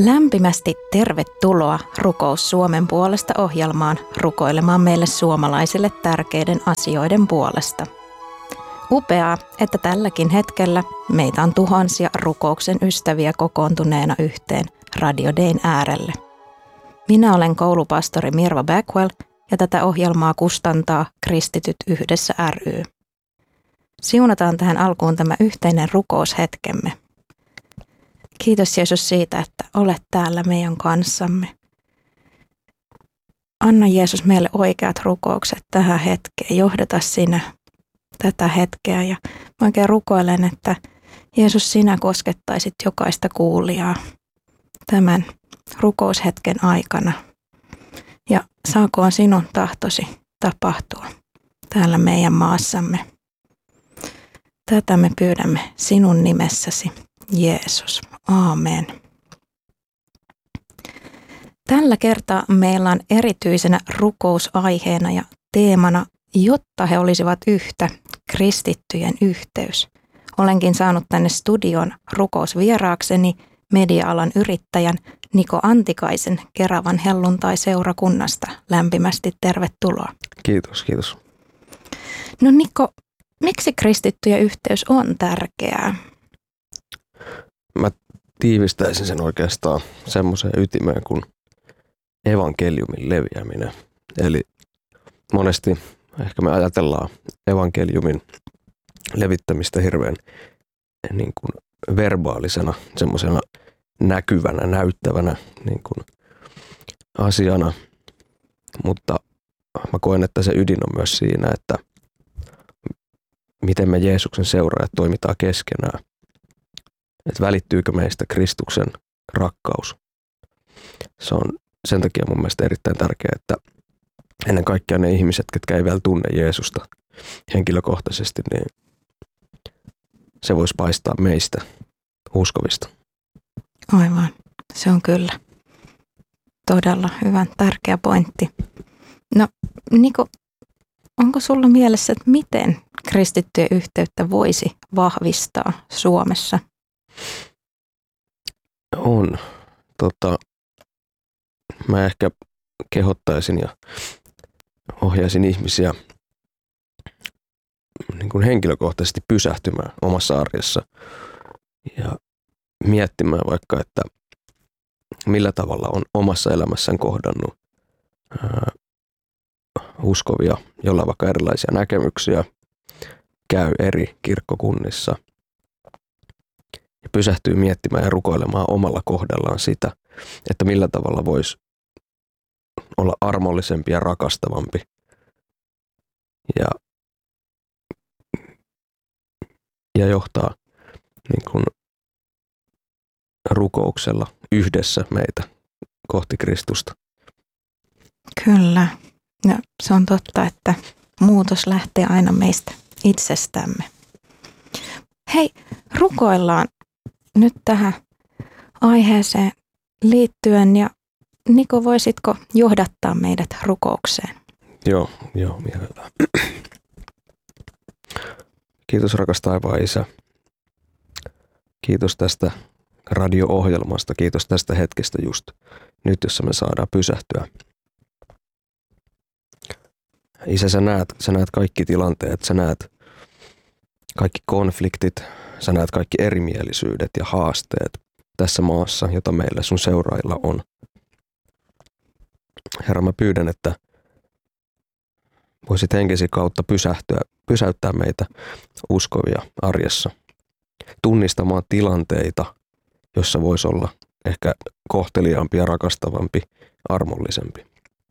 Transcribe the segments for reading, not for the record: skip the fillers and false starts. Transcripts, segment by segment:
Lämpimästi tervetuloa Rukous Suomen puolesta -ohjelmaan rukoilemaan meille suomalaisille tärkeiden asioiden puolesta. Upeaa, että tälläkin hetkellä meitä on tuhansia rukouksen ystäviä kokoontuneena yhteen Radio Dayn äärelle. Minä olen koulupastori Mirva Backwell ja tätä ohjelmaa kustantaa Kristityt yhdessä ry. Siunataan tähän alkuun tämä yhteinen rukoushetkemme. Kiitos Jeesus siitä, että olet täällä meidän kanssamme. Anna Jeesus meille oikeat rukoukset tähän hetkeen. Johdata sinä tätä hetkeä ja mä oikein rukoilen, että Jeesus sinä koskettaisit jokaista kuulijaa tämän rukoushetken aikana. Ja saakoon sinun tahtosi tapahtua täällä meidän maassamme. Tätä me pyydämme sinun nimessäsi, Jeesus. Aamen. Tällä kertaa meillä on erityisenä rukousaiheena ja teemana, jotta he olisivat yhtä, kristittyjen yhteys. Olenkin saanut tänne studion rukousvieraakseni media-alan yrittäjän Niko Antikaisen Keravan helluntai-seurakunnasta. Lämpimästi tervetuloa. Kiitos, kiitos. No Niko, miksi kristittyjen yhteys on tärkeää? Mä tiivistäisin sen oikeastaan semmoiseen ytimeen kuin evankeliumin leviäminen. Eli monesti ehkä me ajatellaan evankeliumin levittämistä hirveän niin kuin verbaalisena, semmoisena näkyvänä, näyttävänä niin kuin asiana. Mutta mä koen, että se ydin on myös siinä, että miten me Jeesuksen seuraajat toimitaan keskenään. Että välittyykö meistä Kristuksen rakkaus. Se on sen takia mun mielestä erittäin tärkeää, että ennen kaikkea ne ihmiset, ketkä ei vielä tunne Jeesusta henkilökohtaisesti, niin se voisi paistaa meistä uskovista. Aivan, se on kyllä todella hyvä, tärkeä pointti. No Niko, onko sulla mielessä, että miten kristittyjen yhteyttä voisi vahvistaa Suomessa? On. Mä ehkä kehottaisin ja ohjaisin ihmisiä niin kuin henkilökohtaisesti pysähtymään omassa arjessa ja miettimään vaikka, että millä tavalla on omassa elämässään kohdannut uskovia, joilla on vaikka erilaisia näkemyksiä, käy eri kirkkokunnissa ja pysähtyy miettimään ja rukoilemaan omalla kohdallaan sitä, että millä tavalla voisi olla armollisempi ja rakastavampi ja johtaa niin kuin rukouksella yhdessä meitä kohti Kristusta. Kyllä. Ja se on totta, että muutos lähtee aina meistä itsestämme. Hei, rukoillaan nyt tähän aiheeseen liittyen ja Niko, voisitko johdattaa meidät rukoukseen? Joo, mielellään. Kiitos rakas taivaan Isä. Kiitos tästä radio-ohjelmasta. Kiitos tästä hetkestä just nyt, jossa me saadaan pysähtyä. Isä, sä näet kaikki tilanteet, sä näet kaikki konfliktit, sä näet kaikki erimielisyydet ja haasteet tässä maassa, jota meillä sun seurailla on. Herra, mä pyydän, että voisit henkesi kautta pysäyttää meitä uskovia arjessa, tunnistamaan tilanteita, jossa voisi olla ehkä kohteliaampi ja rakastavampi, armollisempi.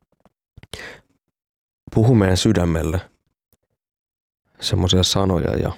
Puhu meidän sydämelle semmoisia sanoja ja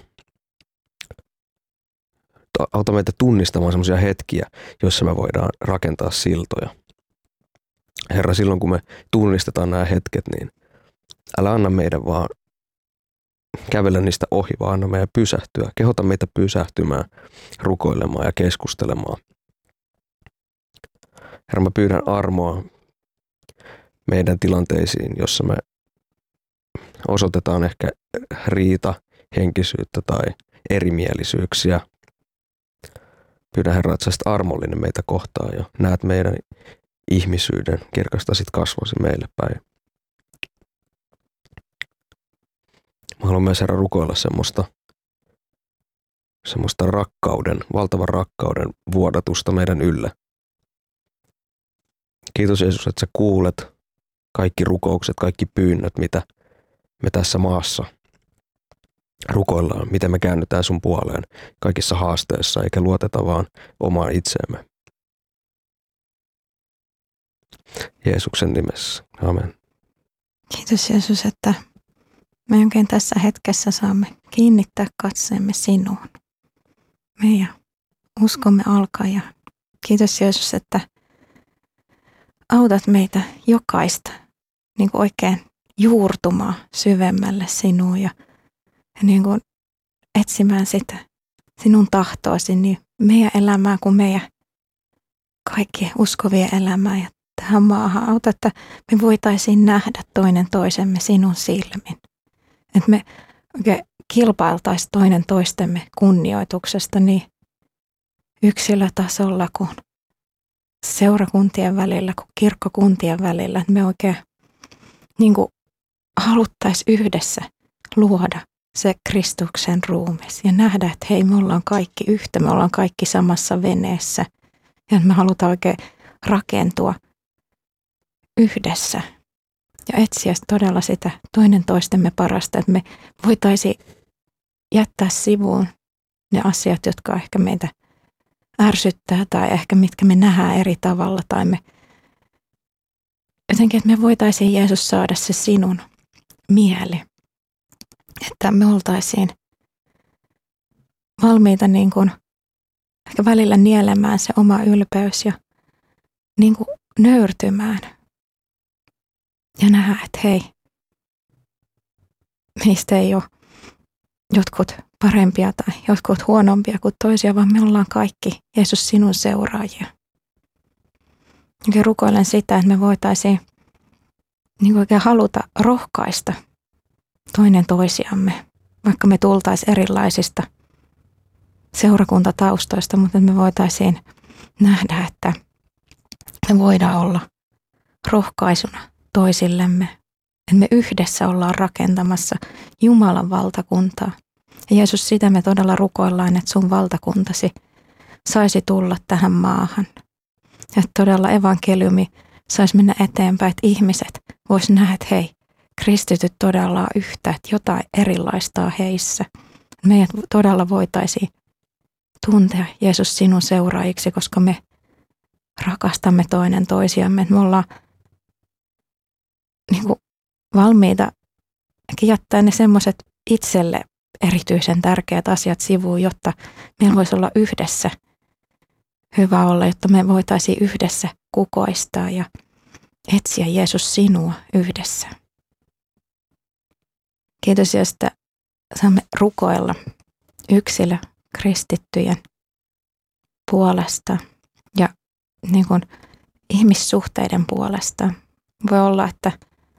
auta meitä tunnistamaan semmoisia hetkiä, joissa me voidaan rakentaa siltoja. Herra, silloin kun me tunnistetaan nämä hetket, niin älä anna meidän vaan kävellä niistä ohi, vaan anna meidän pysähtyä. Kehota meitä pysähtymään, rukoilemaan ja keskustelemaan. Herra, mä pyydän armoa meidän tilanteisiin, jossa me osoitetaan ehkä riita, henkisyyttä tai erimielisyyksiä. Pyydän Herra, että sä olisit armollinen meitä kohtaan ja näet meidän ihmisyyden, kirkastasit kasvosi meille päin. Mä haluan myös Herra rukoilla semmoista rakkauden, valtavan rakkauden vuodatusta meidän yllä. Kiitos Jeesus, että sä kuulet kaikki rukoukset, kaikki pyynnöt, mitä me tässä maassa rukoillaan, miten me käännytään sun puoleen kaikissa haasteissa, eikä luoteta vaan omaan itseemme. Jeesuksen nimessä. Amen. Kiitos Jeesus, että me oikein tässä hetkessä saamme kiinnittää katseemme sinuun. Meidän uskomme alkaa ja kiitos Jeesus, että autat meitä jokaista niin kuin oikein juurtumaan syvemmälle sinuun ja niin kuin etsimään sitä sinun tahtoasi niin meidän elämää kuin meidän kaikkien uskovien elämää ja tähän maahan. Auta, että me voitaisiin nähdä toinen toisemme sinun silmin. Että me oikein kilpailtaisiin toinen toistemme kunnioituksesta niin yksilötasolla kuin seurakuntien välillä, kuin kirkkokuntien välillä. Että me oikein niin kuin haluttaisiin yhdessä luoda se Kristuksen ruumis ja nähdä, että hei, me ollaan kaikki yhtä, me ollaan kaikki samassa veneessä ja me halutaan oikein rakentua yhdessä ja etsiä todella sitä toinen toistemme parasta, että me voitaisiin jättää sivuun ne asiat, jotka ehkä meitä ärsyttää tai ehkä mitkä me nähdään eri tavalla tai me jotenkin, että me voitaisiin Jeesus saada se sinun mieli. Että me oltaisiin valmiita niin kuin ehkä välillä nielemään se oma ylpeys ja niin kuin nöyrtymään. Ja nähdä, että hei, meistä ei ole jotkut parempia tai jotkut huonompia kuin toisia, vaan me ollaan kaikki Jeesus sinun seuraajia. Ja rukoilen sitä, että me voitaisiin niin kuin oikein haluta rohkaista toinen toisiamme, vaikka me tultaisiin erilaisista seurakuntataustoista, mutta me voitaisiin nähdä, että me voidaan olla rohkaisuna toisillemme, että me yhdessä ollaan rakentamassa Jumalan valtakuntaa. Ja Jeesus, sitä me todella rukoillaan, että sun valtakuntasi saisi tulla tähän maahan. Ja että todella evankeliumi saisi mennä eteenpäin, että ihmiset vois nähdä, että hei, kristityt todella on yhtä, että jotain erilaista on heissä. Meidät todella voitaisiin tuntea Jeesus sinun seuraajiksi, koska me rakastamme toinen toisiamme. Me ollaan niin kuin valmiita jättää ne semmoiset itselle erityisen tärkeät asiat sivuun, jotta meillä voisi olla yhdessä hyvä olla, jotta me voitaisiin yhdessä kukoistaa ja etsiä Jeesus sinua yhdessä. Kiitos, että saamme rukoilla yksilö kristittyjen puolesta ja niin kuin ihmissuhteiden puolesta. Voi olla, että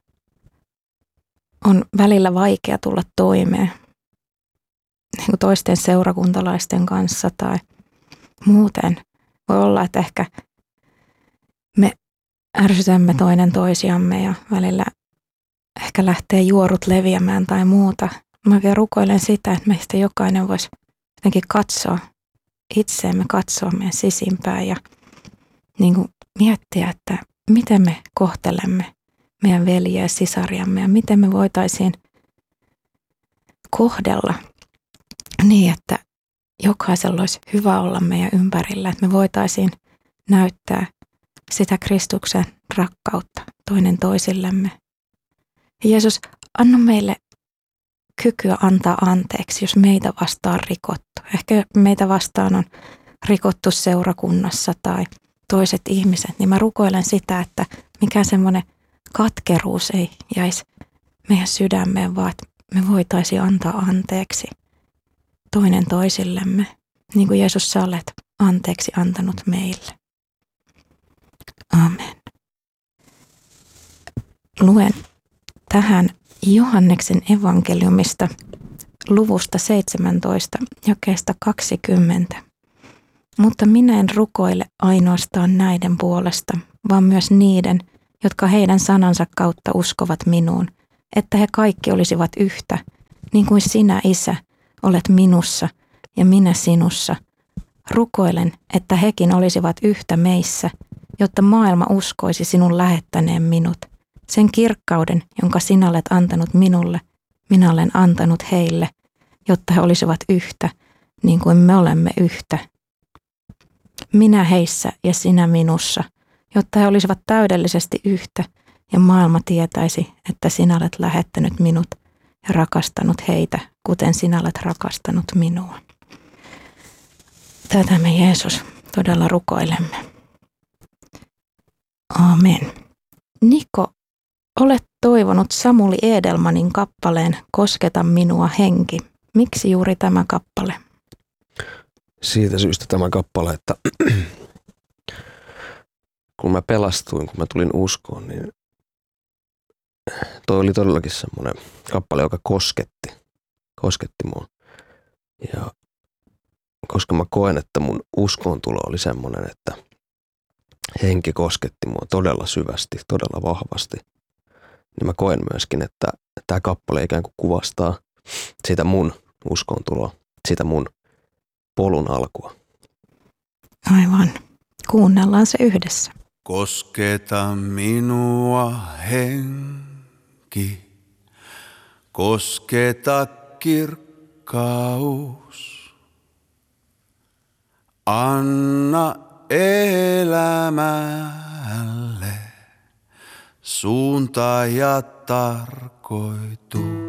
on välillä vaikea tulla toimeen niin kuin toisten seurakuntalaisten kanssa tai muuten. Voi olla, että ehkä me ärsytämme toinen toisiamme ja välillä ehkä lähtee juorut leviämään tai muuta. Mä oikein rukoilen sitä, että meistä jokainen voisi jotenkin katsoa itseemme, katsoa meidän sisimpään ja niin kuin miettiä, että miten me kohtelemme meidän veljiä ja sisariamme ja miten me voitaisiin kohdella niin, että jokaisella olisi hyvä olla meidän ympärillä, että me voitaisiin näyttää sitä Kristuksen rakkautta toinen toisillemme. Ja Jeesus, anna meille kykyä antaa anteeksi, jos meitä vastaan on rikottu. Ehkä meitä vastaan on rikottu seurakunnassa tai toiset ihmiset, niin mä rukoilen sitä, että mikään semmoinen katkeruus ei jäisi meidän sydämeen, vaan että me voitaisiin antaa anteeksi toinen toisillemme, niin kuin Jeesus sä olet anteeksi antanut meille. Amen. Luen tähän Johanneksen evankeliumista luvusta 17, jakeesta 20. Mutta minä en rukoile ainoastaan näiden puolesta, vaan myös niiden, jotka heidän sanansa kautta uskovat minuun, että he kaikki olisivat yhtä, niin kuin sinä, Isä, olet minussa ja minä sinussa. Rukoilen, että hekin olisivat yhtä meissä, jotta maailma uskoisi sinun lähettäneen minut. Sen kirkkauden, jonka sinä olet antanut minulle, minä olen antanut heille, jotta he olisivat yhtä, niin kuin me olemme yhtä. Minä heissä ja sinä minussa, jotta he olisivat täydellisesti yhtä ja maailma tietäisi, että sinä olet lähettänyt minut ja rakastanut heitä, kuten sinä olet rakastanut minua. Tätä me Jeesus todella rukoilemme. Aamen. Niko, olet toivonut Samuli Edelmanin kappaleen Kosketa minua henki. Miksi juuri tämä kappale? Siitä syystä tämä kappale, että kun mä pelastuin, kun mä tulin uskoon, niin toi oli todellakin semmoinen kappale, joka kosketti mua. Ja koska mä koen, että mun uskoontulo oli semmoinen, että henki kosketti mua todella syvästi, todella vahvasti, niin mä koen myöskin, että tämä kappale ikään kuin kuvastaa sitä mun uskoontuloa, sitä mun polun alkua. Aivan. Kuunnellaan se yhdessä. Kosketa minua henki, kosketa kirkkaus. Anna elämälle suunta ja tarkoitus.